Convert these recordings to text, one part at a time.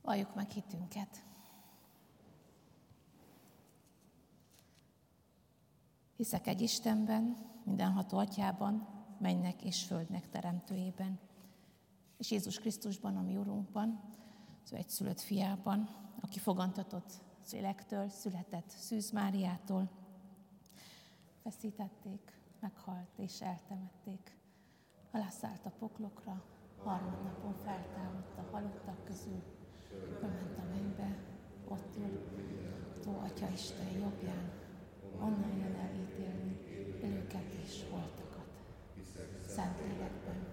Valljuk meg hitünket. Hiszek egy Istenben, mindenható Atyában, mennynek és földnek teremtőjében, és Jézus Krisztusban, a mi Urunkban, az ő egyszülött fiában, aki fogantatott az lélektől, született Szűz Máriától. Feszítették, meghalt és eltemették. Alászállt a poklokra, harmadnapon feltámadt a halottak közül, bement a mennybe, ott ül, Tó Atya Isten jobbján, onnan jön el ítélni élőket és holtakat. Szent lélekben,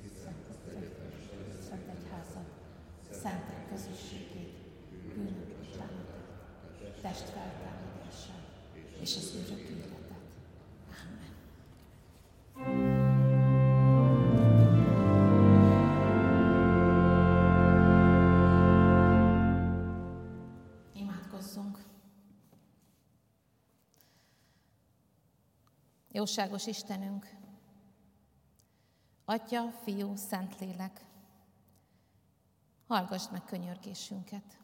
szent egyházat, szentek közösségét, bűnök bocsánatát, test feltámadását és az örök életet. Amen. Imádkozzunk. Jóságos Istenünk, Atya, Fiú, Szentlélek, hallgassd meg könyörgésünket.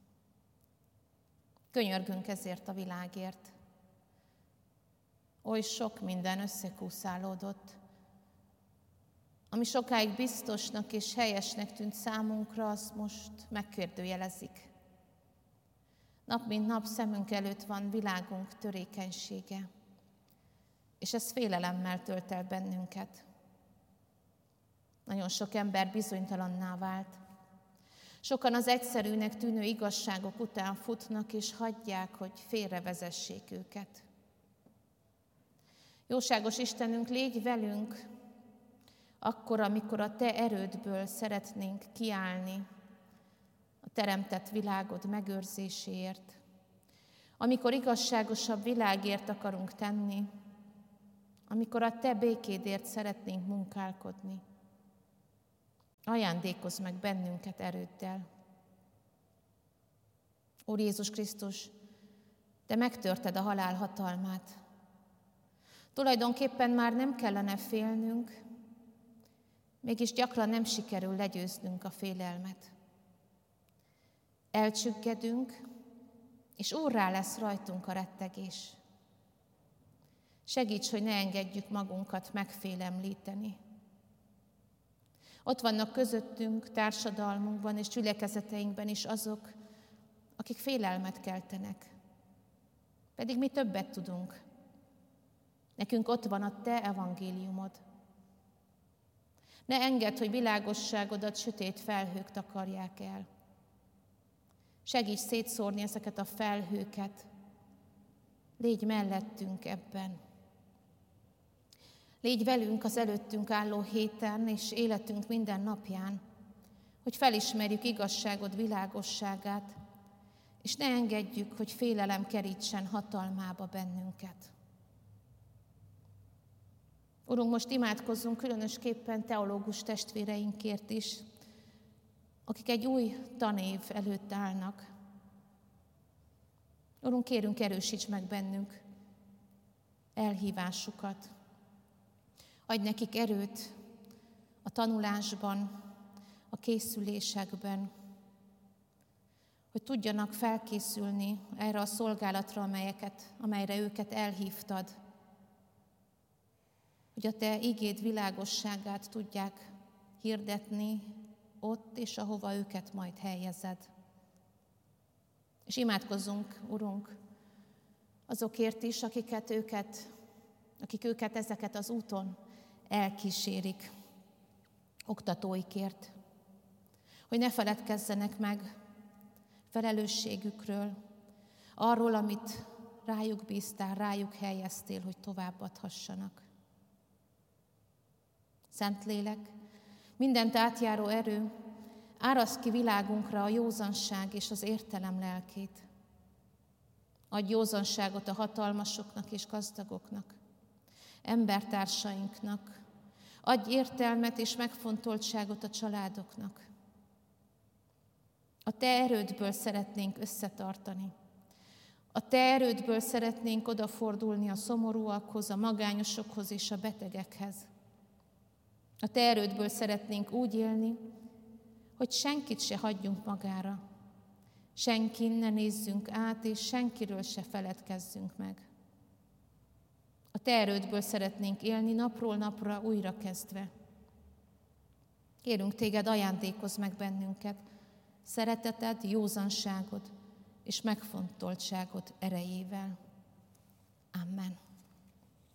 Könyörgünk ezért a világért. Oly sok minden összekúszálódott, ami sokáig biztosnak és helyesnek tűnt számunkra, azt most megkérdőjelezik. Nap mint nap szemünk előtt van világunk törékenysége, és ez félelemmel tölt el bennünket. Nagyon sok ember bizonytalanná vált. Sokan az egyszerűnek tűnő igazságok után futnak, és hagyják, hogy félrevezessék őket. Jóságos Istenünk, légy velünk, akkor, amikor a Te erődből szeretnénk kiállni a teremtett világod megőrzéséért, amikor igazságosabb világért akarunk tenni, amikor a Te békédért szeretnénk munkálkodni. Ajándékozz meg bennünket erőddel. Úr Jézus Krisztus, Te megtörted a halál hatalmát. Tulajdonképpen már nem kellene félnünk, mégis gyakran nem sikerül legyőznünk a félelmet. Elcsüggedünk, és úrrá lesz rajtunk a rettegés. Segíts, hogy ne engedjük magunkat megfélemlíteni. Ott vannak közöttünk, társadalmunkban és gyülekezeteinkben is azok, akik félelmet keltenek. Pedig mi többet tudunk. Nekünk ott van a Te evangéliumod. Ne engedd, hogy világosságodat sötét felhők takarják el. Segíts szétszórni ezeket a felhőket. Légy mellettünk ebben. Légy velünk az előttünk álló héten és életünk minden napján, hogy felismerjük igazságod világosságát, és ne engedjük, hogy félelem kerítsen hatalmába bennünket. Urunk, most imádkozzunk különösképpen teológus testvéreinkért is, akik egy új tanév előtt állnak. Urunk, kérünk, erősíts meg bennünk elhívásukat. Adj nekik erőt a tanulásban, a készülésekben, hogy tudjanak felkészülni erre a szolgálatra, amelyre őket elhívtad, hogy a Te igéd világosságát tudják hirdetni ott és ahova őket majd helyezed. És imádkozzunk, Urunk, azokért is, akik őket ezeket az úton elkísérik, oktatóikért, hogy ne feledkezzenek meg felelősségükről, arról, amit rájuk bíztál, rájuk helyeztél, hogy továbbadhassanak. Szentlélek, mindent átjáró erő, áraszd ki világunkra a józanság és az értelem lelkét. Adj józanságot a hatalmasoknak és gazdagoknak, embertársainknak. Adj értelmet és megfontoltságot a családoknak. A Te erődből szeretnénk összetartani. A Te erődből szeretnénk odafordulni a szomorúakhoz, a magányosokhoz és a betegekhez. A Te erődből szeretnénk úgy élni, hogy senkit se hagyjunk magára, Senkin ne nézzünk át, és senkiről se feledkezzünk meg. A Te erődből szeretnénk élni napról napra újra kezdve. Kérünk Téged, ajándékozz meg bennünket, szereteted, józanságod és megfontoltságod erejével. Amen.